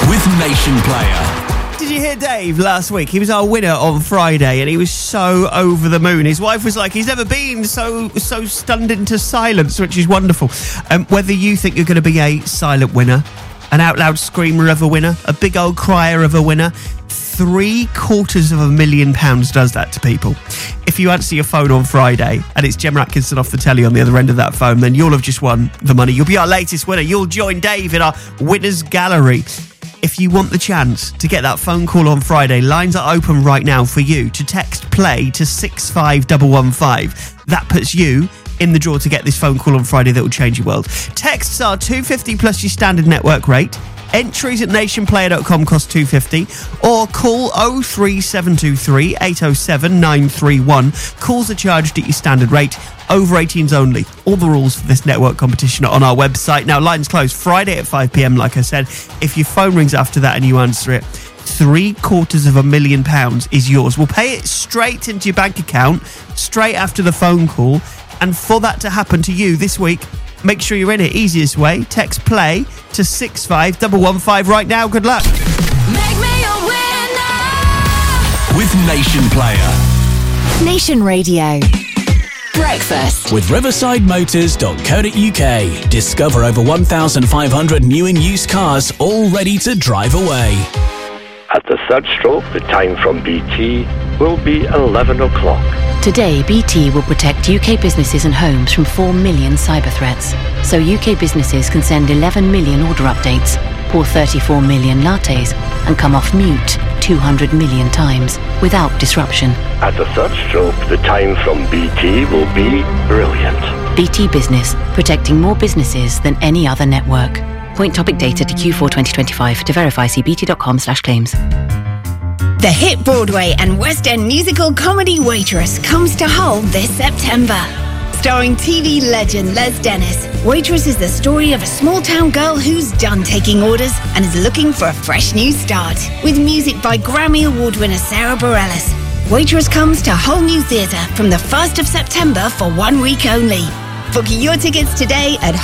with Nation Player. Did you hear Dave last week? He was our winner on Friday and he was so over the moon. His wife was like, he's never been so stunned into silence, which is wonderful. Whether you think you're going to be a silent winner, an out loud screamer of a winner, a big old crier of a winner, £750,000 does that to people. If you answer your phone on Friday and it's Gemma Atkinson off the telly on the other end of that phone, then you'll have just won the money. You'll be our latest winner. You'll join Dave in our winners gallery. If you want the chance to get that phone call on Friday, lines are open right now for you to text play to 65115. That puts you in the draw to get this phone call on Friday that will change your world. Texts are $2.50 plus your standard network rate. Entries at nationplayer.com cost $2.50 or call 03723 807 931. Calls are charged at your standard rate. Over 18s only. All the rules for this network competition are on our website. Now, lines close Friday at 5 p.m, like I said. If your phone rings after that and you answer it, £750,000 is yours. We'll pay it straight into your bank account, straight after the phone call. And for that to happen to you this week, make sure you're in it. Easiest way, text play to 65115 right now. Good luck. Make me a winner with Nation Player. Nation Radio. Breakfast With riversidemotors.co.uk. Discover over 1,500 new and used cars all ready to drive away. At the third stroke, the time from BT will be 11 o'clock. Today, BT will protect UK businesses and homes from 4 million cyber threats. So UK businesses can send 11 million order updates, pour 34 million lattes, and come off mute 200 million times without disruption. At the third stroke, the time from BT will be brilliant. BT Business, protecting more businesses than any other network. Point topic data to Q4 2025. To verify, see bt.com/claims. The hit Broadway and West End musical comedy Waitress comes to Hull this September. Starring TV legend Les Dennis, Waitress is the story of a small-town girl who's done taking orders and is looking for a fresh new start. With music by Grammy Award winner Sarah Bareilles, Waitress comes to Hull New Theatre from the 1st of September for 1 week only. Book your tickets today at